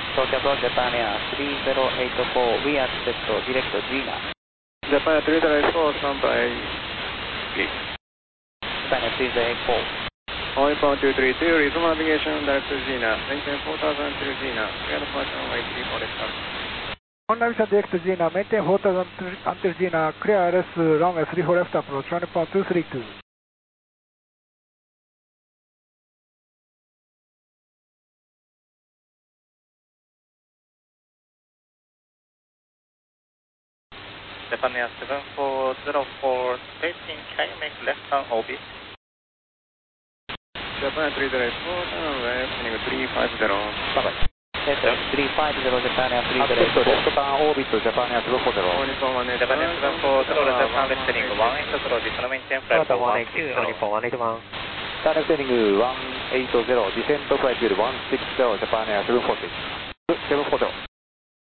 SoCal Japan Air 3084, we accept direct Gina. Japan Air 3084, stand by. Japan Air 3084. All inbound 232, resume navigation direct to Gina. Maintain 4000 to Gina. Clear departure runway 34 left turn. On navigation direct to Gina, maintain 4000 until Gina, clear RS runway 34 left approach, runway 232. Japan Air 7404, taking, can you make left turn orbit? Japan Air 3084, turn left, heading 350. Bye-bye. 350 Japan Air 384. left turn orbit Japan Air 740. Japan Air 740, left turn left heading 18 approach, maintain flight for 160. Turn left heading 180, descent flight level 160, Japan Air 740.